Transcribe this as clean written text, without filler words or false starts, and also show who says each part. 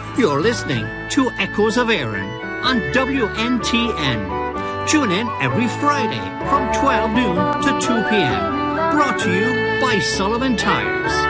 Speaker 1: You're listening to Echoes of Erin on WNTN. Tune in every Friday from 12 noon to 2 p.m. Brought to you by Sullivan Tires.